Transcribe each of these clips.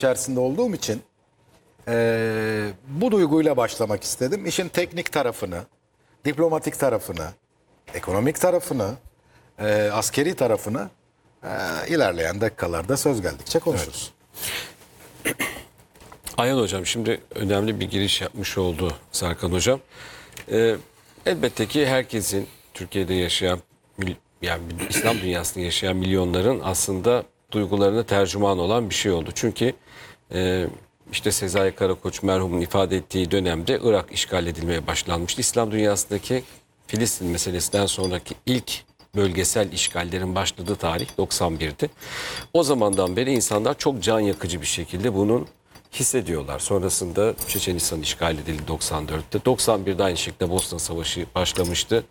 içerisinde olduğum için bu duyguyla başlamak istedim. İşin teknik tarafını, diplomatik tarafını, ekonomik tarafını, askeri tarafını ilerleyen dakikalarda söz geldikçe konuşuruz. Ayhan Hocam şimdi önemli bir giriş yapmış oldu Serkan Hocam. Elbette ki herkesin Türkiye'de yaşayan yani İslam dünyasında yaşayan milyonların aslında duygularına tercüman olan bir şey oldu. Çünkü işte Sezai Karakoç merhumun ifade ettiği dönemde Irak işgal edilmeye başlanmıştı. İslam dünyasındaki Filistin meselesinden sonraki ilk bölgesel işgallerin başladığı tarih 91'di. O zamandan beri insanlar çok can yakıcı bir şekilde bunun hissediyorlar. Sonrasında Çeçenistan işgal edildi 94'te. 91'de aynı şekilde Bosna Savaşı başlamıştı.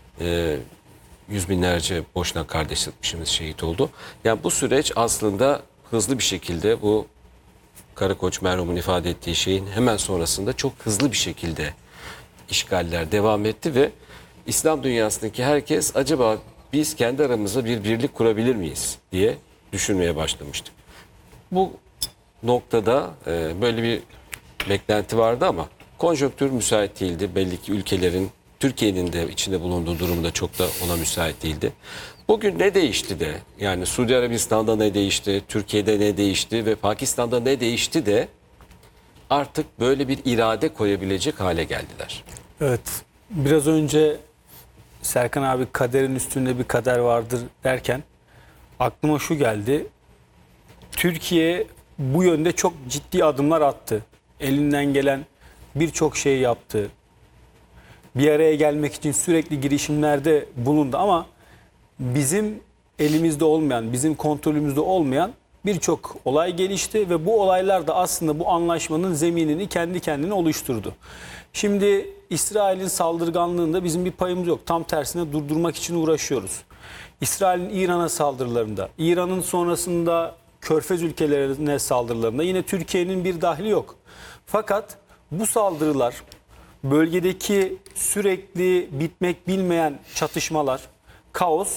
Yüz binlerce Boşnak kardeşimiz şehit oldu. Yani bu süreç aslında hızlı bir şekilde bu Karakoç merhumun ifade ettiği şeyin hemen sonrasında çok hızlı bir şekilde işgaller devam etti ve İslam dünyasındaki herkes acaba biz kendi aramızda bir birlik kurabilir miyiz diye düşünmeye başlamıştık. Bu noktada böyle bir beklenti vardı ama konjonktür müsait değildi. Belli ki ülkelerin, Türkiye'nin de içinde bulunduğu durumda çok da ona müsait değildi. Bugün ne değişti de yani Suudi Arabistan'da ne değişti, Türkiye'de ne değişti ve Pakistan'da ne değişti de artık böyle bir irade koyabilecek hale geldiler. Evet, biraz önce Serkan abi kaderin üstünde bir kader vardır derken aklıma şu geldi. Türkiye bu yönde çok ciddi adımlar attı. Elinden gelen birçok şey yaptı. Bir araya gelmek için sürekli girişimlerde bulundu ama bizim elimizde olmayan, bizim kontrolümüzde olmayan birçok olay gelişti ve bu olaylar da aslında bu anlaşmanın zeminini kendi kendine oluşturdu. Şimdi İsrail'in saldırganlığında bizim bir payımız yok. Tam tersine durdurmak için uğraşıyoruz. İsrail'in İran'a saldırılarında, İran'ın sonrasında Körfez ülkelerine saldırılarında yine Türkiye'nin bir dahli yok. Fakat bu saldırılar, bölgedeki sürekli bitmek bilmeyen çatışmalar, kaos,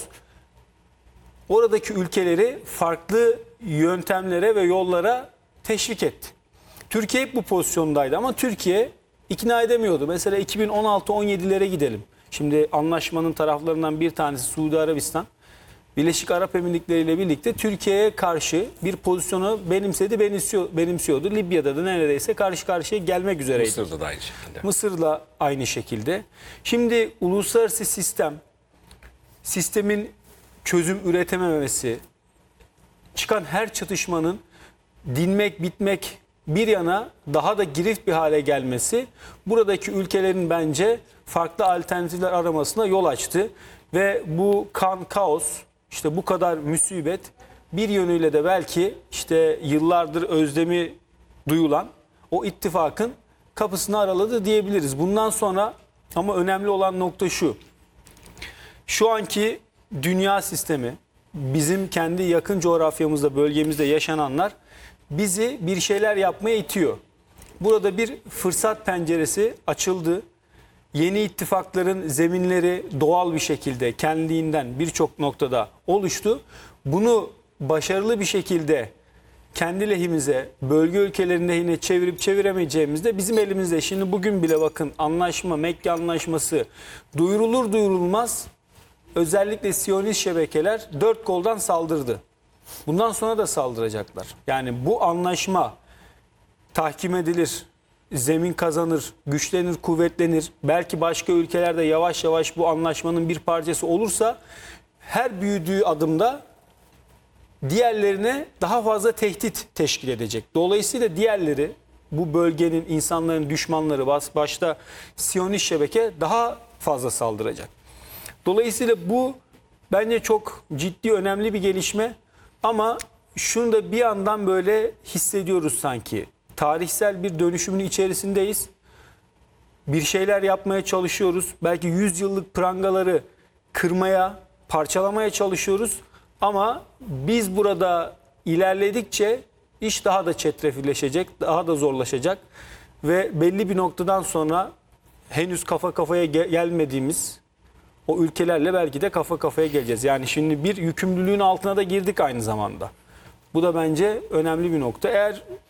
oradaki ülkeleri farklı yöntemlere ve yollara teşvik etti. Türkiye hep bu pozisyondaydı ama Türkiye ikna edemiyordu. Mesela 2016-17'lere gidelim. Şimdi anlaşmanın taraflarından bir tanesi Suudi Arabistan, Birleşik Arap Emirlikleri ile birlikte Türkiye'ye karşı bir pozisyonu benimsiyordu. Libya'da da neredeyse karşı karşıya gelmek üzereydi. Mısır'da da aynı şekilde. Mısır'la aynı şekilde. Şimdi uluslararası sistemin çözüm üretememesi, çıkan her çatışmanın dinmek, bitmek bir yana daha da girift bir hale gelmesi buradaki ülkelerin bence farklı alternatifler aramasına yol açtı. Ve bu kaos, işte bu kadar musibet bir yönüyle de belki işte yıllardır özlemi duyulan o ittifakın kapısını araladı diyebiliriz. Bundan sonra ama önemli olan nokta şu. Şu anki dünya sistemi, bizim kendi yakın coğrafyamızda, bölgemizde yaşananlar bizi bir şeyler yapmaya itiyor. Burada bir fırsat penceresi açıldı. Yeni ittifakların zeminleri doğal bir şekilde kendiliğinden birçok noktada oluştu. Bunu başarılı bir şekilde kendi lehimize, bölge ülkelerinin lehine çevirip çeviremeyeceğimiz de bizim elimizde. Şimdi bugün bile bakın anlaşma, Mekke Anlaşması duyurulur duyurulmaz özellikle Siyonist şebekeler dört koldan saldırdı. Bundan sonra da saldıracaklar. Yani bu anlaşma tahkim edilir, zemin kazanır, güçlenir, kuvvetlenir. Belki başka ülkelerde yavaş yavaş bu anlaşmanın bir parçası olursa her büyüdüğü adımda diğerlerine daha fazla tehdit teşkil edecek. Dolayısıyla diğerleri bu bölgenin insanların düşmanları başta Siyonist şebeke daha fazla saldıracak. Dolayısıyla bu bence çok ciddi önemli bir gelişme ama şunu da bir yandan böyle hissediyoruz sanki. Tarihsel bir dönüşümün içerisindeyiz. Bir şeyler yapmaya çalışıyoruz. Belki 100 yıllık prangaları kırmaya, parçalamaya çalışıyoruz. Ama biz burada ilerledikçe iş daha da çetrefilleşecek, daha da zorlaşacak. Ve belli bir noktadan sonra henüz kafa kafaya gelmediğimiz o ülkelerle belki de kafa kafaya geleceğiz. Yani şimdi bir yükümlülüğün altına da girdik aynı zamanda. Bu da bence önemli bir nokta. Eğer